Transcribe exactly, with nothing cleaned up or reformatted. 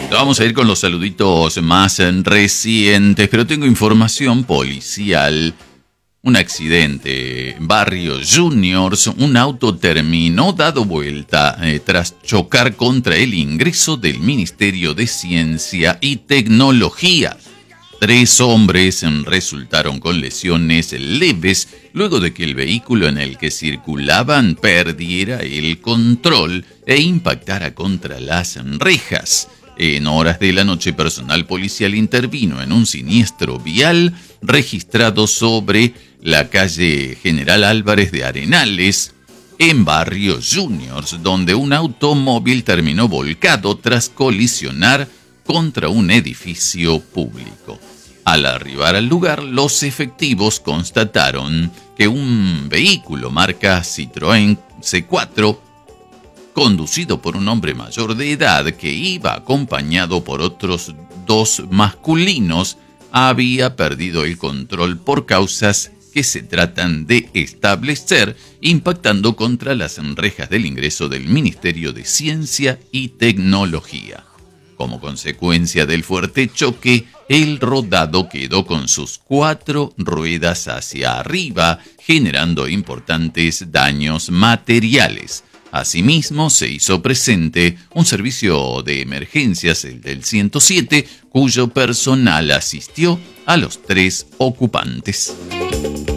Vamos a ir con los saluditos más recientes, pero tengo información policial. Un accidente en Barrio Juniors, un auto terminó dado vuelta eh, tras chocar contra el ingreso del Ministerio de Ciencia y Tecnología. Tres hombres resultaron con lesiones leves luego de que el vehículo en el que circulaban perdiera el control e impactara contra las rejas. En horas de la noche, personal policial intervino en un siniestro vial registrado sobre la calle General Álvarez de Arenales, en Barrio Juniors, donde un automóvil terminó volcado tras colisionar contra un edificio público. Al arribar al lugar, los efectivos constataron que un vehículo marca Citroën C cuatro, conducido por un hombre mayor de edad que iba acompañado por otros dos masculinos, había perdido el control por causas que se tratan de establecer, impactando contra las rejas del ingreso del Ministerio de Ciencia y Tecnología. Como consecuencia del fuerte choque, el rodado quedó con sus cuatro ruedas hacia arriba, generando importantes daños materiales. Asimismo, se hizo presente un servicio de emergencias, el del ciento siete, cuyo personal asistió a los tres ocupantes.